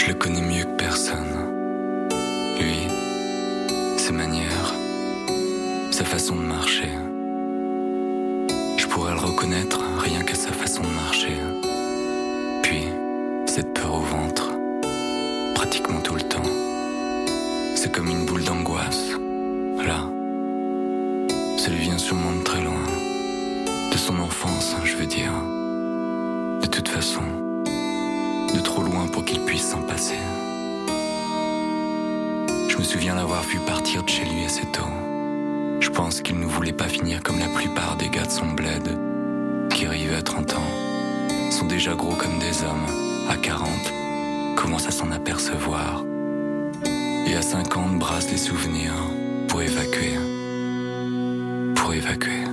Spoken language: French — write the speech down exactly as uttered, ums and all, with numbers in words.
Je le connais mieux que personne. Lui, ses manières, sa façon de marcher. Je pourrais le reconnaître rien qu'à sa façon de marcher. Puis, cette peur au ventre, pratiquement tout le temps. C'est comme une boule d'angoisse. Là, ça lui vient sûrement de très loin. De son enfance, je veux dire. De toute façon, de trop loin pour qu'il puisse s'en passer. Je me souviens l'avoir vu partir de chez lui assez tôt. Je pense qu'il ne voulait pas finir comme la plupart des gars de son bled, qui arrivent à trente ans, sont déjà gros comme des hommes. À quarante, commencent à s'en apercevoir. Et à cinquante, brassent les souvenirs pour évacuer. Pour évacuer.